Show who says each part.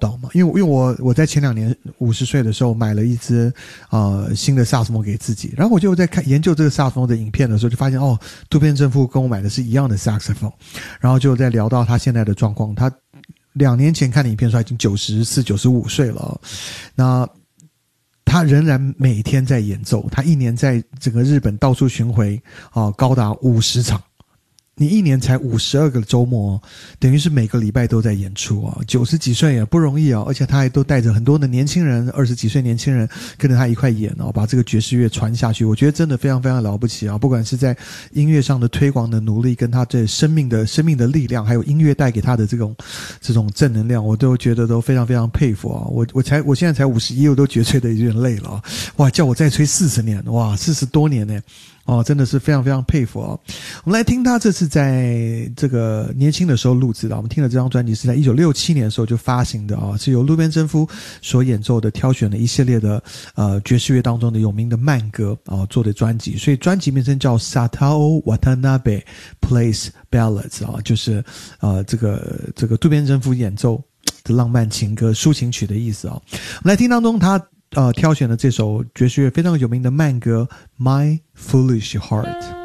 Speaker 1: 到嘛，因为我在前2年50岁的时候买了一支新的萨克斯风给自己，然后我就在研究这个萨克斯风的影片的时候，就发现渡边正夫跟我买的是一样的萨克斯风，然后就在聊到他现在的状况，他2年前看的影片说他已经94、95岁了，那他仍然每天在演奏，他1年在整个日本到处巡回高达50场。你1年才52个周末等于是每个礼拜都在演出90几岁也不容易而且他还都带着很多的年轻人，20几岁年轻人跟着他一块演把这个爵士乐传下去，我觉得真的非常非常了不起不管是在音乐上的推广的努力，跟他这生命的力量，还有音乐带给他的这种正能量，我都觉得都非常非常佩服我现在才51，我都觉得吹得有点累了哇，叫我再吹40年，哇，40多年呢真的是非常非常佩服我们来听他这次在这个年轻的时候录制的，我们听的这张专辑是在1967年的时候就发行的是由渡边真夫所演奏的，挑选了一系列的爵士乐当中的有名的慢歌做的专辑，所以专辑名称叫 Satao Watanabe Plays Ballads 就是这个渡边真夫演奏的浪漫情歌抒情曲的意思我们来听当中他挑选的这首爵士乐非常有名的慢歌 My Foolish Heart。